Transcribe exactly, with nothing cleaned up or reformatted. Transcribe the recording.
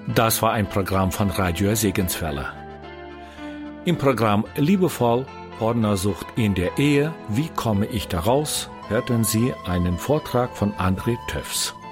Das war ein Programm von Radio Segenswelle. Im Programm Liebevoll, Partnersucht in der Ehe, wie komme ich daraus, hörten Sie einen Vortrag von André Töffs.